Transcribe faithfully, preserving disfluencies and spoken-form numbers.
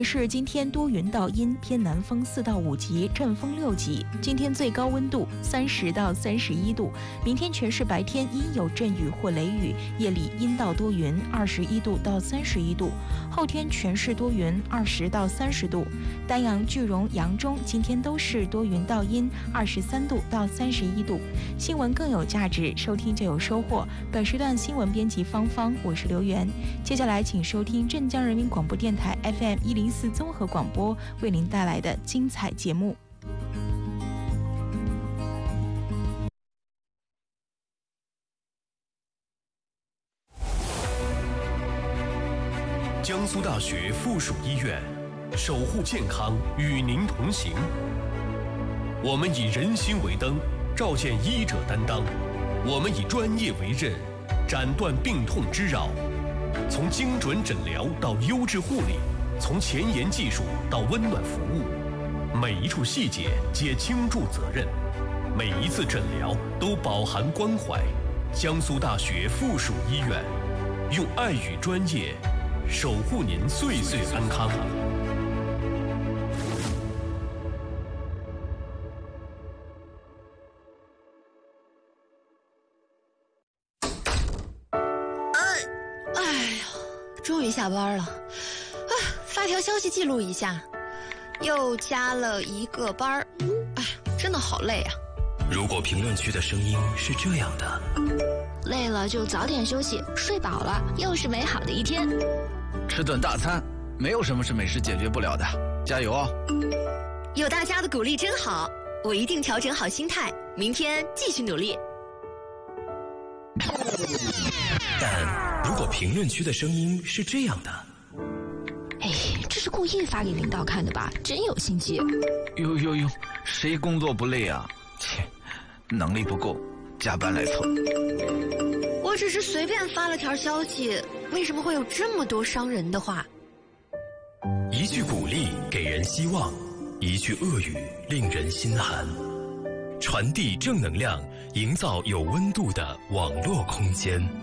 是今天多云到阴，偏南风四到五级，阵风六级。今天最高温度三十到三十一度。明天全市白天阴有阵雨或雷雨，夜里阴到多云，二十一度到三十一度。后天全市多云，二十到三十度。丹阳、句容、扬中今天都是多云到阴，二十三度到三十一度。新闻更有价值，收听就有收获。本时段新闻编辑芳芳，我是刘源。接下来请收听镇江人民广播电台 F M 一零四综合广播为您带来的精彩节目。 江苏大学附属医院，守护健康，与您同行。我们以人心为灯，照见医者担当；我们以专业为刃，斩断病痛之扰。从精准诊疗到优质护理，从前沿技术到温暖服务，每一处细节皆倾注责任，每一次诊疗都饱含关怀。江苏大学附属医院，用爱与专业守护您岁岁安康。 哎呀，终于下班了。啊，发条消息记录一下，又加了一个班儿。哎，真的好累啊。 如果评论区的声音是这样的， 累了就早点休息，睡饱了又是美好的一天。 吃顿大餐，没有什么是美食解决不了的，加油哦！ 有大家的鼓励真好，我一定调整好心态，明天继续努力。 但如果评论区的声音是这样的， 哎，这是故意发给领导看的吧？真有心机。 呦呦呦，谁工作不累啊？切，能力不够，加班来凑。 我只是随便发了条消息，为什么会有这么多伤人的话？ 一句鼓励给人希望，一句恶语令人心寒。传递正能量，营造有温度的网络空间。